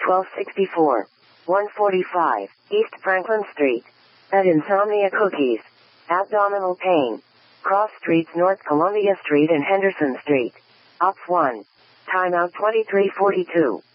1264. 145, East Franklin Street. At Insomnia Cookies. Abdominal pain. Cross Streets, North Columbia Street and Henderson Street. Ops 1. Timeout 2342.